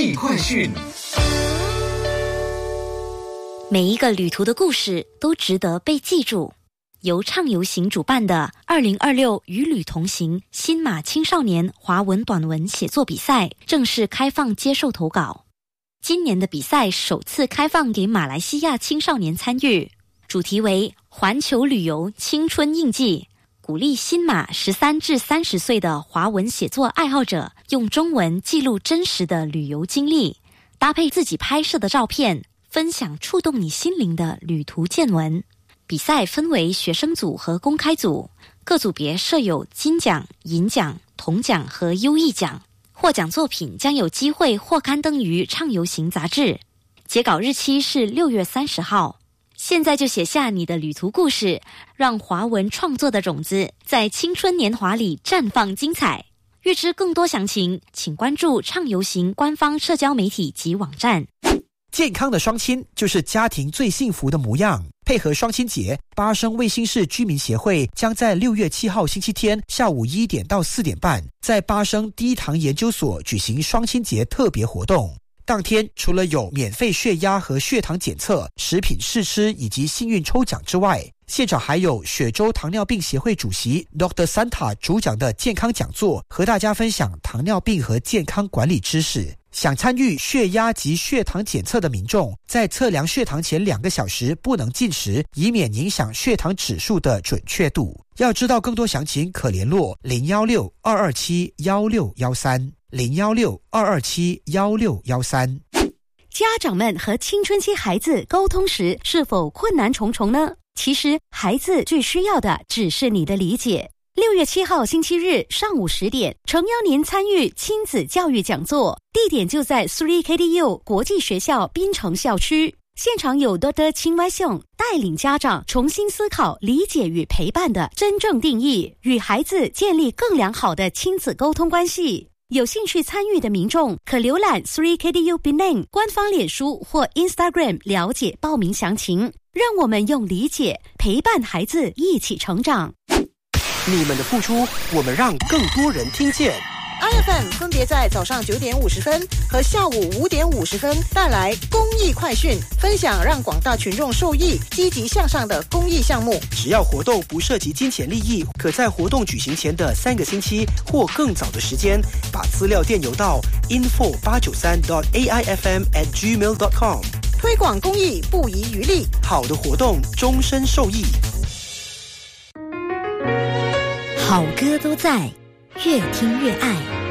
艺快讯。 每一个旅途的故事都值得被记住。由畅游行主办的2026与旅同行新马青少年华文短文写作比赛正式开放接受投稿。今年的比赛首次开放给马来西亚青少年参与，主题为环球旅游青春印记，鼓励新马13至30岁的华文写作爱好者用中文记录真实的旅游经历，搭配自己拍摄的照片，分享触动你心灵的旅途见闻。比赛分为学生组和公开组，各组别设有金奖、银奖、铜奖和优异奖。获奖作品将有机会或刊登于畅游行杂志。截稿日期是6月30号。现在就写下你的旅途故事，让华文创作的种子在青春年华里绽放精彩。预知更多详情，请关注畅游行官方社交媒体及网站。 健康的双亲就是家庭最幸福的模样。配合双亲节，巴生卫星市居民协会将在6月7号星期天下午1点到4点半，在巴生第一堂研究所举行双亲节特别活动。当天除了有免费血压和血糖检测、食品试吃以及幸运抽奖之外，现场还有雪州糖尿病协会主席 Dr. Santa 主讲的健康讲座，和大家分享糖尿病和健康管理知识。想参与血压及血糖检测的民众，在测量血糖前2个小时不能进食，以免影响血糖指数的准确度。要知道更多详情，可联络016-227-1613 016-227-1613。 家长们和青春期孩子沟通时是否困难重重呢？其实孩子最需要的只是你的理解。6月7号星期日上午10点，诚邀您参与亲子教育讲座，地点就在 3KDU 国际学校槟城校区。现场有 Dr. 青歪秀带领家长重新思考理解与陪伴的真正定义，与孩子建立更良好的亲子沟通关系。有兴趣参与的民众可浏览 3KDU Penang 官方脸书或 Instagram 了解报名详情。让我们用理解陪伴孩子一起成长。 你们的付出，我们让更多人听见。 IFM 分别在早上9点50分和下午5点50分带来公益快讯，分享让广大群众受益、积极向上的公益项目。 只要活动不涉及金钱利益，可在活动举行前的3个星期或更早的时间，把资料电邮到 info893.aifm@gmail.com。 推广公益不遗余力， 好的活动终身受益。 好歌都在，越听越爱。